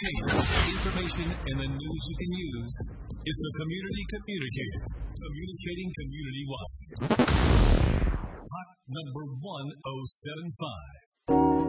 entertainment, information, and the news you can use is the Community Communicator, communicating community-wide. Hot number 1075.